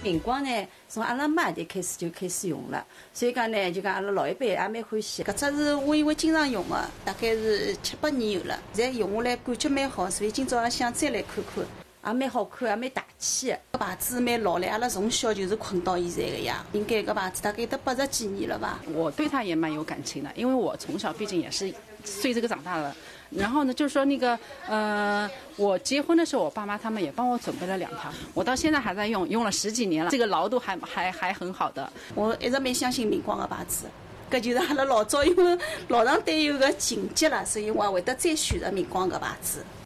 明光呢，从阿拉妈就开始用了，所以讲呢，就讲阿拉老一辈也蛮欢喜。搿只是我因为经常用的，大概是7、8年有了，现在用下来感觉蛮好，所以今朝也想再来看看，也蛮好看，也蛮大气的。搿牌子蛮老了，阿拉从小就是困到现在个呀，应该搿牌子大概得80几年了吧。 我对它也蛮有感情的，因为我从小毕竟也是随这个长大的。然后呢，就是说那个我结婚的时候，我爸妈他们也帮我准备了2条，我到现在还在用，用了10几年了，这个牢度还很好的。 我一直蛮相信明光的牌子，搿就是阿拉老早因为老上对有个情节了，所以我也会得再选择明光个牌子。